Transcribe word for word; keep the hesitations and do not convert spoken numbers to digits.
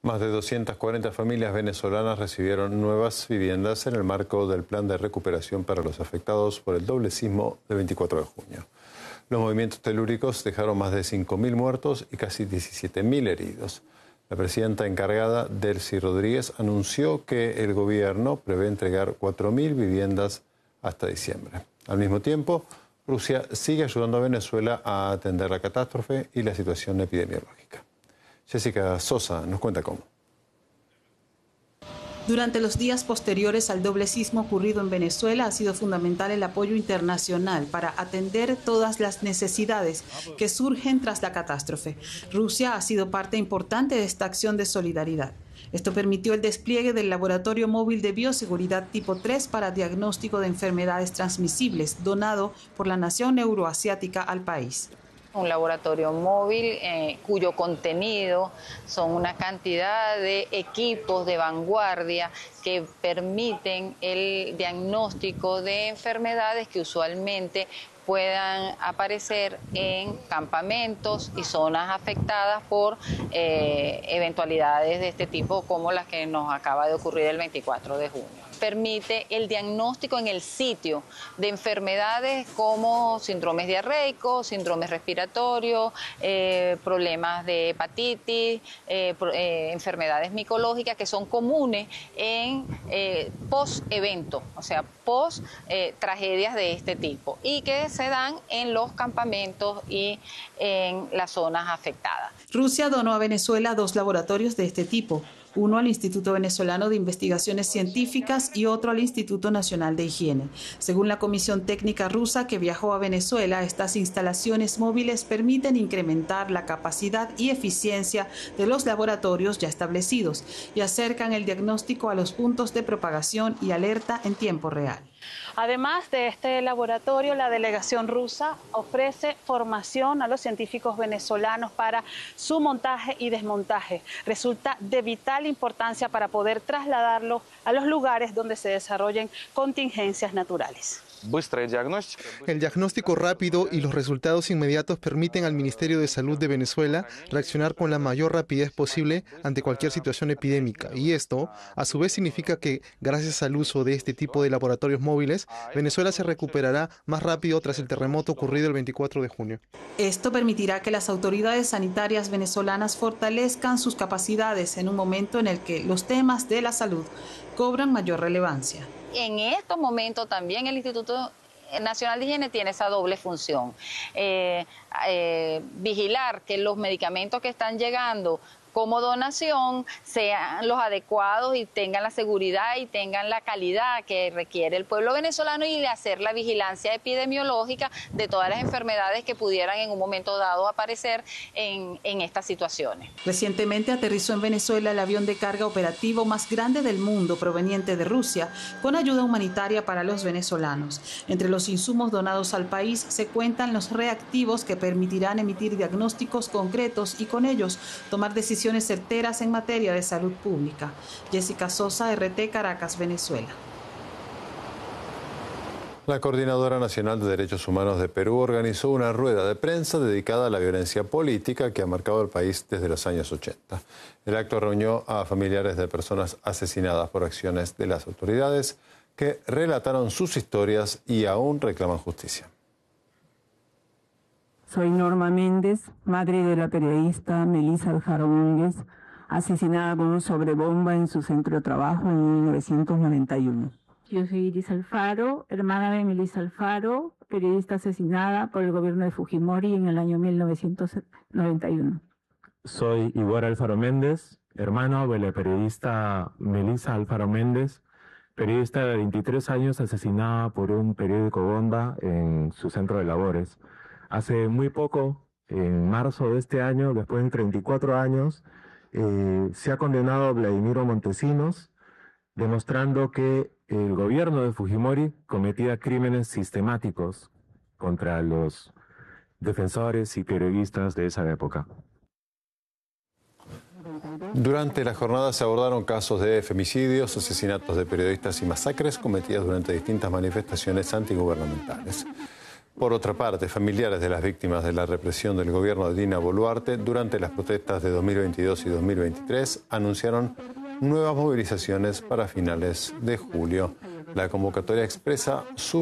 Más de doscientas cuarenta familias venezolanas recibieron nuevas viviendas en el marco del plan de recuperación para los afectados por el doble sismo del veinticuatro de junio. Los movimientos telúricos dejaron más de cinco mil muertos y casi diecisiete mil heridos. La presidenta encargada, Delcy Rodríguez, anunció que el gobierno prevé entregar cuatro mil viviendas hasta diciembre. Al mismo tiempo, Rusia sigue ayudando a Venezuela a atender la catástrofe y la situación epidemiológica. Jessica Sosa nos cuenta cómo. Durante los días posteriores al doble sismo ocurrido en Venezuela ha sido fundamental el apoyo internacional para atender todas las necesidades que surgen tras la catástrofe. Rusia ha sido parte importante de esta acción de solidaridad. Esto permitió el despliegue del Laboratorio Móvil de Bioseguridad Tipo tres para diagnóstico de enfermedades transmisibles, donado por la nación euroasiática al país. Un laboratorio móvil eh, cuyo contenido son una cantidad de equipos de vanguardia que permiten el diagnóstico de enfermedades que usualmente puedan aparecer en campamentos y zonas afectadas por eh, eventualidades de este tipo como las que nos acaba de ocurrir el veinticuatro de junio. Permite el diagnóstico en el sitio de enfermedades como síndromes diarreicos, síndromes respiratorios, eh, problemas de hepatitis, eh, eh, enfermedades micológicas que son comunes en eh, post-evento, o sea, post-tragedias eh, de este tipo y que se dan en los campamentos y en las zonas afectadas. Rusia donó a Venezuela dos laboratorios de este tipo, uno al Instituto Venezolano de Investigaciones Científicas y otro al Instituto Nacional de Higiene. Según la Comisión Técnica rusa que viajó a Venezuela, estas instalaciones móviles permiten incrementar la capacidad y eficiencia de los laboratorios ya establecidos y acercan el diagnóstico a los puntos de propagación y alerta en tiempo real. Además de este laboratorio, la delegación rusa ofrece formación a los científicos venezolanos para su montaje y desmontaje. Resulta de vital importancia para poder trasladarlo a los lugares donde se desarrollen contingencias naturales. El diagnóstico rápido y los resultados inmediatos permiten al Ministerio de Salud de Venezuela reaccionar con la mayor rapidez posible ante cualquier situación epidémica. Y esto, a su vez, significa que, gracias al uso de este tipo de laboratorios móviles, Venezuela se recuperará más rápido tras el terremoto ocurrido el veinticuatro de junio. Esto permitirá que las autoridades sanitarias venezolanas fortalezcan sus capacidades en un momento en el que los temas de la salud cobran mayor relevancia. En estos momentos también el Instituto Nacional de Higiene tiene esa doble función, eh, eh, vigilar que los medicamentos que están llegando como donación sean los adecuados y tengan la seguridad y tengan la calidad que requiere el pueblo venezolano y de hacer la vigilancia epidemiológica de todas las enfermedades que pudieran en un momento dado aparecer en, en estas situaciones. Recientemente aterrizó en Venezuela el avión de carga operativo más grande del mundo proveniente de Rusia con ayuda humanitaria para los venezolanos. Entre los insumos donados al país se cuentan los reactivos que permitirán emitir diagnósticos concretos y con ellos tomar decisiones certeras en materia de salud pública. Jessica Sosa, R T, Caracas, Venezuela. La Coordinadora Nacional de Derechos Humanos de Perú organizó una rueda de prensa dedicada a la violencia política que ha marcado el país desde los años ochenta. El acto reunió a familiares de personas asesinadas por acciones de las autoridades que relataron sus historias y aún reclaman justicia. Soy Norma Méndez, madre de la periodista Melissa Alfaro Méndez, asesinada con un sobrebomba en su centro de trabajo en mil novecientos noventa y uno. Yo soy Iris Alfaro, hermana de Melissa Alfaro, periodista asesinada por el gobierno de Fujimori en el año mil novecientos noventa y uno. Soy Igor Alfaro Méndez, hermano de la periodista Melissa Alfaro Méndez, periodista de veintitrés años asesinada por un periódico bomba en su centro de labores. Hace muy poco, en marzo de este año, después de treinta y cuatro años, eh, se ha condenado a Vladimiro Montesinos, demostrando que el gobierno de Fujimori cometía crímenes sistemáticos contra los defensores y periodistas de esa época. Durante la jornada se abordaron casos de femicidios, asesinatos de periodistas y masacres cometidas durante distintas manifestaciones antigubernamentales. Por otra parte, familiares de las víctimas de la represión del gobierno de Dina Boluarte durante las protestas de dos mil veintidós y dos mil veintitrés anunciaron nuevas movilizaciones para finales de julio. La convocatoria expresa su